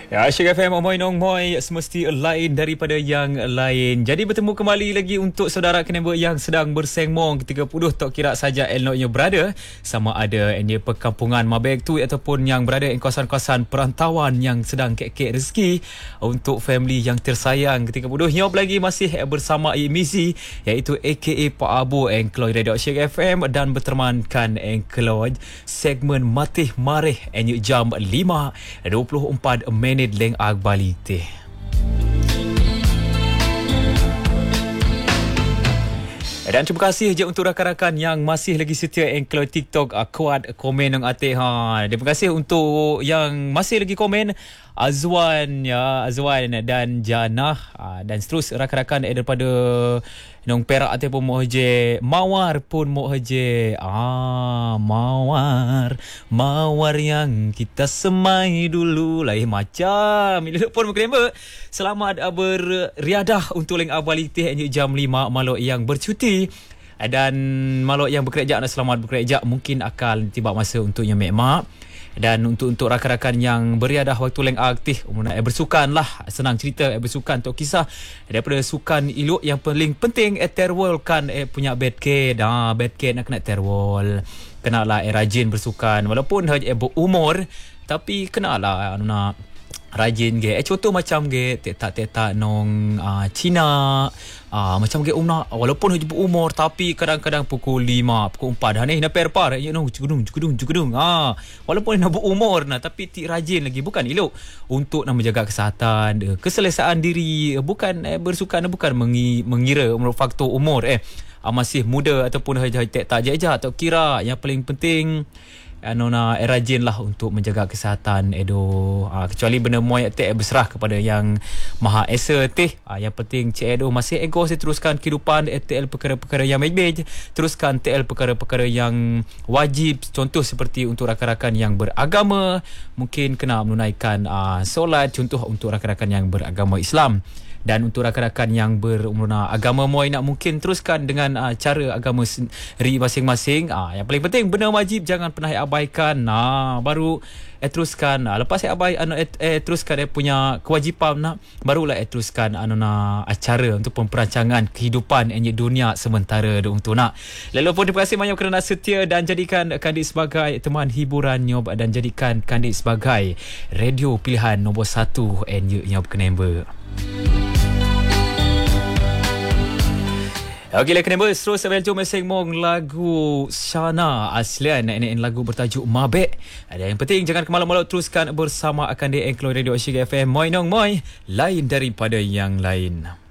Ya, Asyik FM Moy Nong Moy semesti lain daripada yang lain. Jadi bertemu kembali lagi untuk saudara kenembek yang sedang bersengmong ketika puduh tak kira saja eloknya berada sama ada di perkampungan Mabek tu ataupun yang berada di kawasan-kawasan perantauan yang sedang kek-kek rezeki untuk family yang tersayang ketika puduh. Nyob lagi masih bersama Mizi iaitu aka Pak Abu Engkloy Radio Asyik FM dan bertemankan Engkloy segmen Matih Marih jam 5:24 minit leng agbali teh. Dan terima kasih je untuk rakan-rakan yang masih lagi setia Engkloy TikTok kuat komen nang ate Terima kasih untuk yang masih lagi komen Azwan dan Janah dan seterus rakan-rakan daripada nong Perak ataupun Mohaje Mawar pun Mohaje Mawar yang kita semai dulu macam ini pun muklemba. Selamat berriadah untuk leng abali teh jam 5 malok yang bercuti dan malok yang bekerja selamat bekerja, mungkin akan tiba masa untuknya mek-mak. Dan untuk rakan-rakan yang beriadah waktu leng aktif bersukan lah, senang cerita bersukan tok kisah daripada sukan ilok yang paling penting terwol kan punya bedkit nak kena terwol, kenalah rajin bersukan walaupun hanya berumur tapi kenalah nak rajin ge. Contoh macam ge tetak nong Cina macam ge walaupun hanya berumur tapi kadang-kadang pukul 5 pukul 4 dah ni nak perpar nong cukudung walaupun nak berumur tapi ti rajin lagi, bukan elok untuk nak menjaga kesihatan, keselesaan diri, bukan bersukan bukan mengira faktor umur masih muda ataupun hanya tak jejak tak kira. Yang paling penting rajin lah untuk menjaga kesihatan kecuali benda moy berserah kepada yang Maha Esa yang penting cik masih ego saya teruskan kehidupan TL perkara-perkara yang baik-baik, teruskan TL perkara-perkara yang wajib, contoh seperti untuk rakan-rakan yang beragama mungkin kena menunaikan solat, contoh untuk rakan-rakan yang beragama Islam. Dan untuk rakan-rakan yang beragama moy nak mungkin teruskan dengan cara agama sendiri masing-masing. Yang paling penting benda wajib jangan pernah abaikan. Baru teruskan lepas teruskan punya kewajipan barulah teruskan acara untuk perancangan kehidupan dunia sementara untuk nak. Lalu pun terima kasih banyak kerana setia dan jadikan Kandik sebagai teman hiburan nyob dan jadikan Kandik sebagai radio pilihan nombor 1 nyob kenember. Okeylah kenapa terus sampai jom segmen lagu Shana Aslian lagu bertajuk Mabek. Ada yang penting jangan kemalak-malak, teruskan bersama akan di Engkloy Radio Asyik FM Moy Nong Moy lain daripada yang lain.